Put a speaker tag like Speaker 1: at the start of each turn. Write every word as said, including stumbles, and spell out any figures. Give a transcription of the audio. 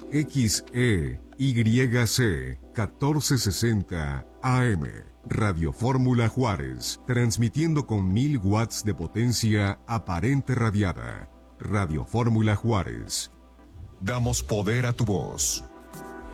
Speaker 1: X E Y C catorce sesenta A M. Radio Fórmula Juárez, transmitiendo con mil watts de potencia aparente radiada. Radio Fórmula Juárez. Damos poder a tu voz.